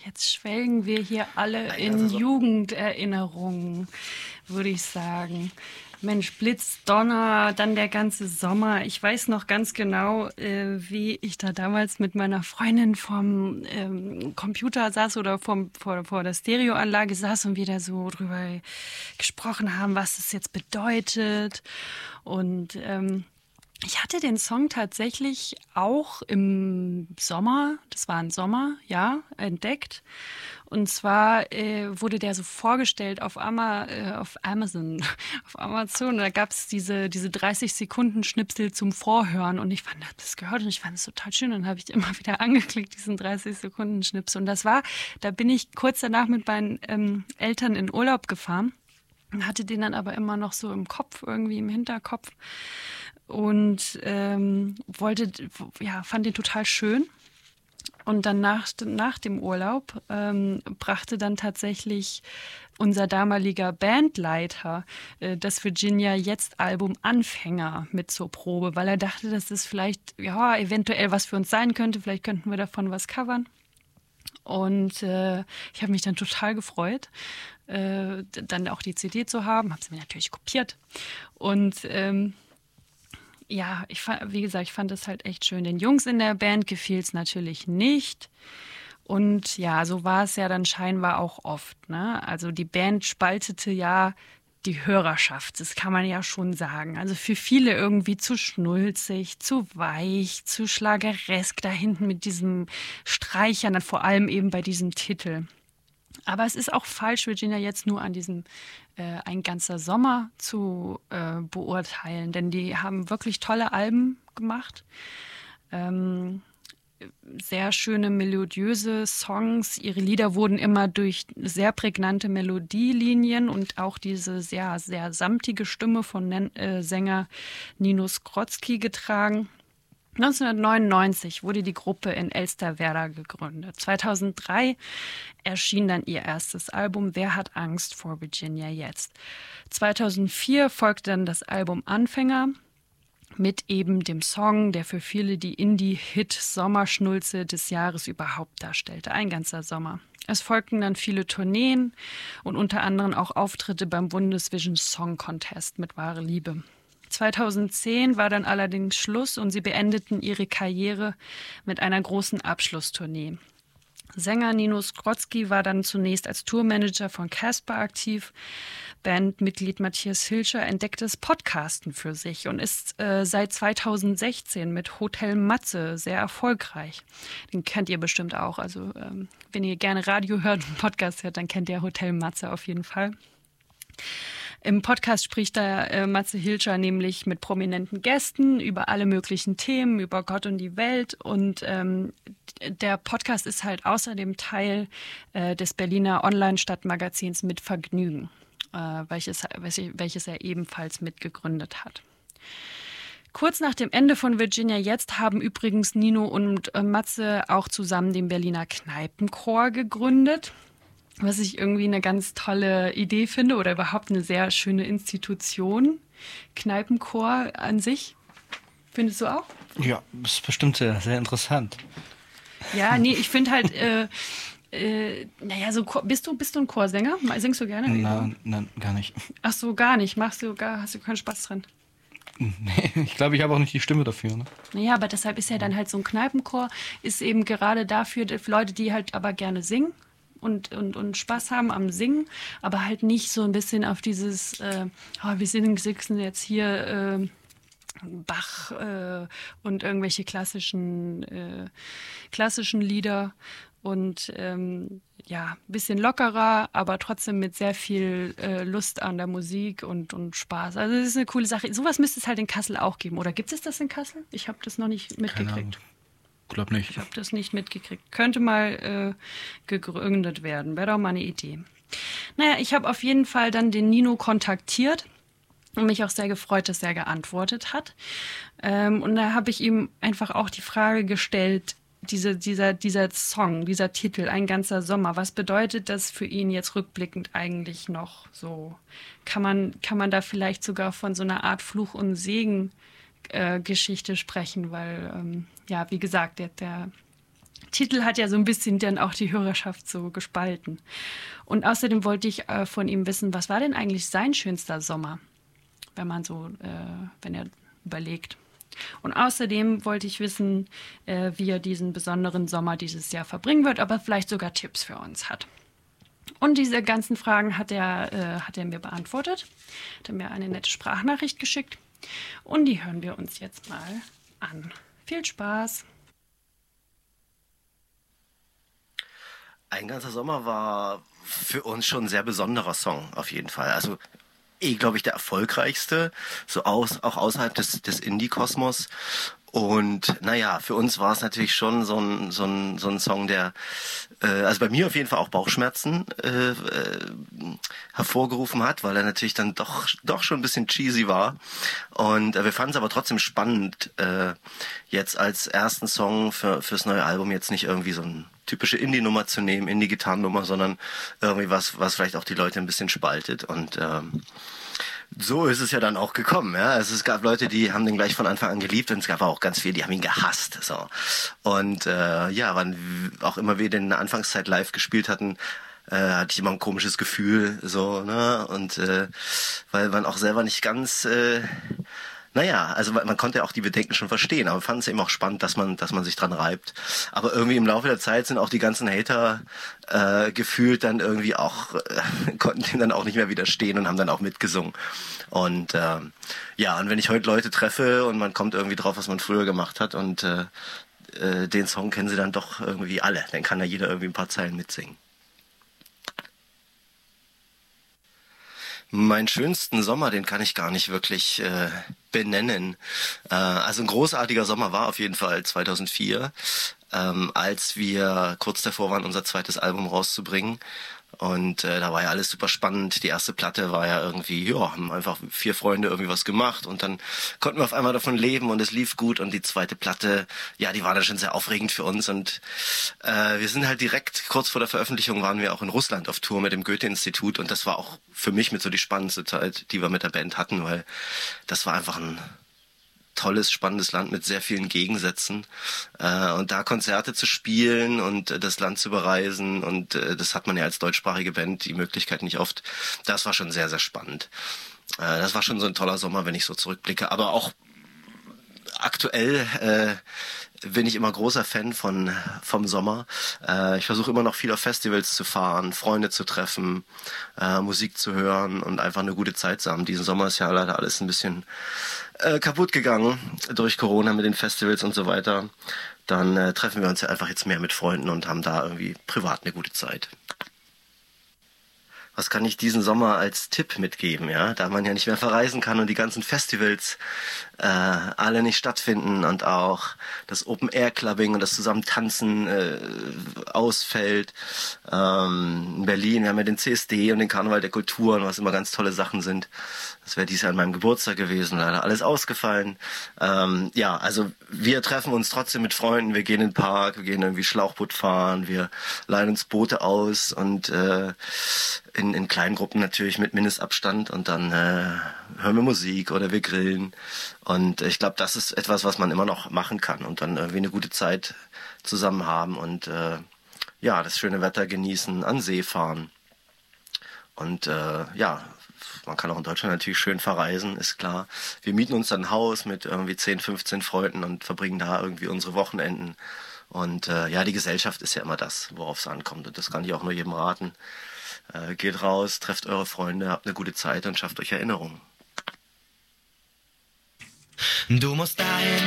jetzt schwelgen wir hier alle in Jugenderinnerungen, würde ich sagen. Mensch, Blitz, Donner, dann der ganze Sommer. Ich weiß noch ganz genau, wie ich da damals mit meiner Freundin vom Computer saß oder vor der Stereoanlage saß und wir da so drüber gesprochen haben, was das jetzt bedeutet. Und ich hatte den Song tatsächlich auch im Sommer, das war ein Sommer, ja, entdeckt. Und zwar wurde der so vorgestellt auf Amazon, auf Amazon. Da gab es diese 30-Sekunden-Schnipsel zum Vorhören. Und ich habe das gehört und ich fand es total schön. Und dann habe ich immer wieder angeklickt, diesen 30-Sekunden-Schnipsel. Und da bin ich kurz danach mit meinen Eltern in Urlaub gefahren. Hatte den dann aber immer noch so im Kopf, irgendwie im Hinterkopf. Und fand den total schön. Und dann nach dem Urlaub brachte dann tatsächlich unser damaliger Bandleiter das Virginia Jetzt Album Anfänger mit zur Probe, weil er dachte, dass das vielleicht eventuell was für uns sein könnte. Vielleicht könnten wir davon was covern. Und ich habe mich dann total gefreut, dann auch die CD zu haben. Habe sie mir natürlich kopiert. Und wie gesagt, ich fand das halt echt schön. Den Jungs in der Band gefiel es natürlich nicht. Und ja, so war es ja dann scheinbar auch oft, ne? Also die Band spaltete ja die Hörerschaft, das kann man ja schon sagen. Also für viele irgendwie zu schnulzig, zu weich, zu schlageresk da hinten mit diesem Streichern, vor allem eben bei diesem Titel. Aber es ist auch falsch, Virginia jetzt nur an diesem Ein ganzer Sommer zu beurteilen, denn die haben wirklich tolle Alben gemacht. Sehr schöne melodiöse Songs. Ihre Lieder wurden immer durch sehr prägnante Melodielinien und auch diese sehr, sehr samtige Stimme von Sänger Nino Skrotzki getragen. 1999 wurde die Gruppe in Elsterwerda gegründet. 2003 erschien dann ihr erstes Album Wer hat Angst vor Virginia jetzt? 2004 folgte dann das Album Anfänger mit eben dem Song, der für viele die Indie-Hit-Sommerschnulze des Jahres überhaupt darstellte. Ein ganzer Sommer. Es folgten dann viele Tourneen und unter anderem auch Auftritte beim Bundesvision Song Contest mit Wahre Liebe. 2010 war dann allerdings Schluss und sie beendeten ihre Karriere mit einer großen Abschlusstournee. Sänger Nino Skrotzki war dann zunächst als Tourmanager von Casper aktiv. Bandmitglied Matthias Hilscher entdeckte das Podcasten für sich und ist seit 2016 mit Hotel Matze sehr erfolgreich. Den kennt ihr bestimmt auch. Also wenn ihr gerne Radio hört und Podcast hört, dann kennt ihr Hotel Matze auf jeden Fall. Im Podcast spricht da Matze Hilscher nämlich mit prominenten Gästen über alle möglichen Themen, über Gott und die Welt. Und der Podcast ist halt außerdem Teil des Berliner Online-Stadtmagazins Mit Vergnügen, welches er ebenfalls mitgegründet hat. Kurz nach dem Ende von Virginia Jetzt haben übrigens Nino und Matze auch zusammen den Berliner Kneipenchor gegründet. Was ich irgendwie eine ganz tolle Idee finde oder überhaupt eine sehr schöne Institution. Kneipenchor an sich. Findest du auch? Ja, das ist bestimmt sehr, sehr interessant. Ja, nee, ich finde halt, bist du ein Chorsänger? Singst du gerne? Nein, gar nicht. Ach so, gar nicht. Hast du keinen Spaß dran? Nee, ich glaube, ich habe auch nicht die Stimme dafür. Ne? Naja, aber deshalb ist ja dann halt so ein Kneipenchor, ist eben gerade dafür, für Leute, die halt aber gerne singen. Und Spaß haben am Singen, aber halt nicht so ein bisschen auf dieses, wir sitzen jetzt hier Bach und irgendwelche klassischen Lieder und ein bisschen lockerer, aber trotzdem mit sehr viel Lust an der Musik und Spaß. Also das ist eine coole Sache. Sowas müsste es halt in Kassel auch geben. Oder gibt es das in Kassel? Ich habe das noch nicht mitgekriegt. Glaub nicht. Ich habe das nicht mitgekriegt. Könnte mal gegründet werden. Wäre doch mal eine Idee. Naja, ich habe auf jeden Fall dann den Nino kontaktiert und mich auch sehr gefreut, dass er geantwortet hat. Und da habe ich ihm einfach auch die Frage gestellt, dieser Song, dieser Titel, Ein ganzer Sommer, was bedeutet das für ihn jetzt rückblickend eigentlich noch so? Kann man da vielleicht sogar von so einer Art Fluch und Segen Geschichte sprechen, weil, wie gesagt, der Titel hat ja so ein bisschen dann auch die Hörerschaft so gespalten. Und außerdem wollte ich von ihm wissen, was war denn eigentlich sein schönster Sommer, wenn man so, wenn er überlegt. Und außerdem wollte ich wissen, wie er diesen besonderen Sommer dieses Jahr verbringen wird, ob er vielleicht sogar Tipps für uns hat. Und diese ganzen Fragen hat er mir beantwortet. Hat er mir eine nette Sprachnachricht geschickt. Und die hören wir uns jetzt mal an. Viel Spaß! Ein ganzer Sommer war für uns schon ein sehr besonderer Song, auf jeden Fall. Also glaube ich, der erfolgreichste, auch außerhalb des Indie-Kosmos. Und naja, für uns war es natürlich schon so ein Song, der also bei mir auf jeden Fall auch Bauchschmerzen hervorgerufen hat, weil er natürlich dann doch schon ein bisschen cheesy war. Und wir fanden es aber trotzdem spannend, jetzt als ersten Song fürs neue Album jetzt nicht irgendwie so ein typische Indie-Nummer zu nehmen, Indie-Gitarrennummer, sondern irgendwie was vielleicht auch die Leute ein bisschen spaltet. Und so ist es ja dann auch gekommen. Ja? Also es gab Leute, die haben den gleich von Anfang an geliebt, und es gab auch ganz viele, die haben ihn gehasst. So. Und wann auch immer wir den in der Anfangszeit live gespielt hatten, hatte ich immer ein komisches Gefühl, so, ne? Und weil man auch selber nicht ganz also man konnte auch die Bedenken schon verstehen, aber fand es eben auch spannend, dass man sich dran reibt. Aber irgendwie im Laufe der Zeit sind auch die ganzen Hater gefühlt dann irgendwie auch, konnten dem dann auch nicht mehr widerstehen und haben dann auch mitgesungen. Und und wenn ich heute Leute treffe und man kommt irgendwie drauf, was man früher gemacht hat, und den Song kennen sie dann doch irgendwie alle, dann kann da jeder irgendwie ein paar Zeilen mitsingen. Meinen schönsten Sommer, den kann ich gar nicht wirklich benennen. Also ein großartiger Sommer war auf jeden Fall 2004, als wir kurz davor waren, unser zweites Album rauszubringen. Und da war ja alles super spannend. Die erste Platte war ja irgendwie, haben einfach 4 Freunde irgendwie was gemacht, und dann konnten wir auf einmal davon leben und es lief gut. Und die zweite Platte, die war dann schon sehr aufregend für uns. Und wir sind halt direkt, kurz vor der Veröffentlichung, waren wir auch in Russland auf Tour mit dem Goethe-Institut. Und das war auch für mich mit so die spannendste Zeit, die wir mit der Band hatten, weil das war einfach ein tolles, spannendes Land mit sehr vielen Gegensätzen, und da Konzerte zu spielen und das Land zu bereisen, und das hat man ja als deutschsprachige Band die Möglichkeit nicht oft. Das war schon sehr, sehr spannend. Das war schon so ein toller Sommer, wenn ich so zurückblicke, aber auch aktuell bin ich immer großer Fan vom Sommer. Ich versuche immer noch viel auf Festivals zu fahren, Freunde zu treffen, Musik zu hören und einfach eine gute Zeit zu haben. Diesen Sommer ist ja leider alles ein bisschen kaputt gegangen durch Corona mit den Festivals und so weiter. Dann treffen wir uns ja einfach jetzt mehr mit Freunden und haben da irgendwie privat eine gute Zeit. Was kann ich diesen Sommer als Tipp mitgeben, ja? Da man ja nicht mehr verreisen kann und die ganzen Festivals alle nicht stattfinden und auch das Open-Air-Clubbing und das Zusammentanzen ausfällt. In Berlin, wir haben ja den CSD und den Karneval der Kulturen, was immer ganz tolle Sachen sind. Das wäre dieses Jahr an meinem Geburtstag gewesen, leider alles ausgefallen. Also wir treffen uns trotzdem mit Freunden, wir gehen in den Park, wir gehen irgendwie Schlauchboot fahren, wir leihen uns Boote aus, und in kleinen Gruppen natürlich mit Mindestabstand, und dann hören wir Musik oder wir grillen. Und ich glaube, das ist etwas, was man immer noch machen kann und dann irgendwie eine gute Zeit zusammen haben und das schöne Wetter genießen, an See fahren. Und man kann auch in Deutschland natürlich schön verreisen, ist klar. Wir mieten uns dann ein Haus mit irgendwie 10, 15 Freunden und verbringen da irgendwie unsere Wochenenden. Und die Gesellschaft ist ja immer das, worauf es ankommt. Und das kann ich auch nur jedem raten. Geht raus, trefft eure Freunde, habt eine gute Zeit und schafft euch Erinnerungen. Du musst dahin.